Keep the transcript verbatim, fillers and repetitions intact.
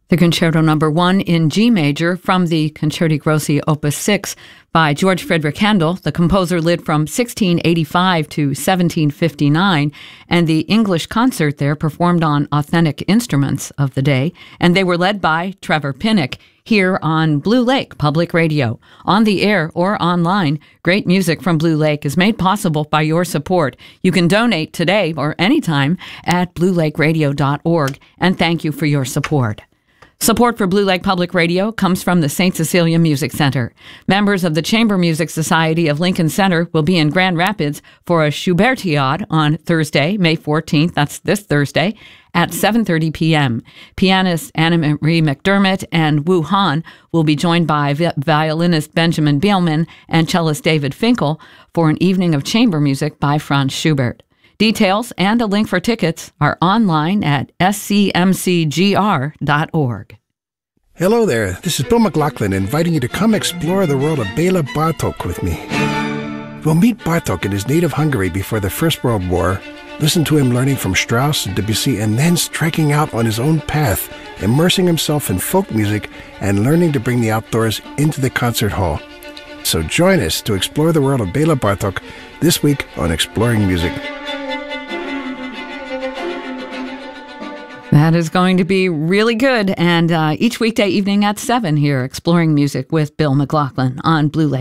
The Concerto Number One in G major from the Concerti Grossi Opus six by George Frideric Handel. The composer lived from sixteen eighty-five to seventeen fifty-nine, and the English concert there performed on authentic instruments of the day, and they were led by Trevor Pinnock here on Blue Lake Public Radio. On the air or online, great music from Blue Lake is made possible by your support. You can donate today or anytime at blue lake radio dot org, and thank you for your support. Support for Blue Lake Public Radio comes from the Saint Cecilia Music Center. Members of the Chamber Music Society of Lincoln Center will be in Grand Rapids for a Schubertiade on Thursday, May fourteenth, that's this Thursday, at seven thirty p.m. Pianist Anna Marie McDermott and Wu Han will be joined by vi- violinist Benjamin Bielman and cellist David Finkel for an evening of chamber music by Franz Schubert. Details and a link for tickets are online at s c m c g r dot org. Hello there, this is Bill McLaughlin inviting you to come explore the world of Bela Bartok with me. We'll meet Bartok in his native Hungary before the First World War, listen to him learning from Strauss and Debussy, and then striking out on his own path, immersing himself in folk music and learning to bring the outdoors into the concert hall. So join us to explore the world of Bela Bartok this week on Exploring Music. That is going to be really good. And uh, each weekday evening at seven here, Exploring Music with Bill McLaughlin on Blue Lake.